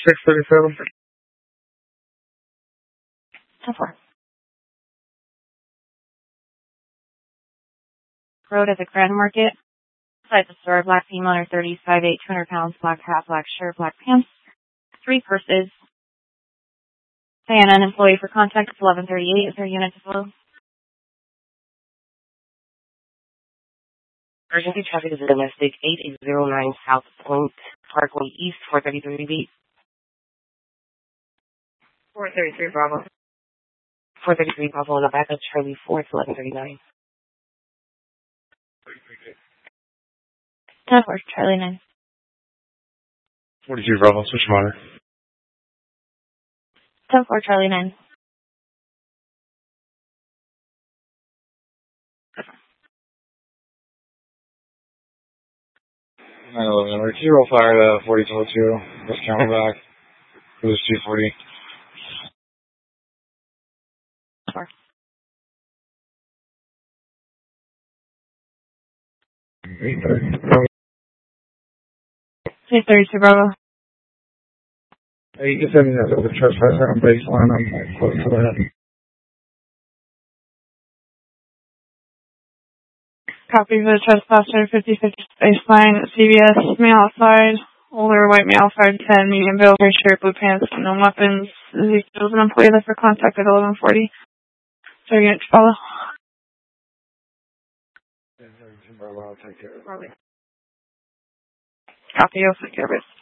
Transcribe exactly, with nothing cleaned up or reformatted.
six thirty-seven. ten four. Road at the Grand Market. Inside the store, black female under thirty, five eight, two hundred pounds, black hat, black shirt, black pants, three purses. Diana, an employee for contact, it's eleven thirty-eight. Is there a unit to follow? Emergency traffic is a domestic eight eight zero nine South Point Parkway East, four thirty-three B. four thirty-three Bravo. four thirty-three Bravo in the back of Charlie four, it's eleven thirty-nine. ten four, Charlie nine. forty-two Bravo, switch monitor. ten four, Charlie nine. nine eleven, number two, roll fire to forty-two oh two. Let's count it back. It was two forty. Four. eight thirty. eight thirty-two Bravo. Hey, you can send me that with the trespasser on baseline. I'm like, close to that. Copy for the trespasser, fifty fifty baseline, C V S, male outside, older white male, five ten, medium build, gray shirt, blue pants, no weapons. Ezekiel's an employee there for contact at eleven forty. So you're going to follow? I'll take care of it. Copy, you'll take care of it.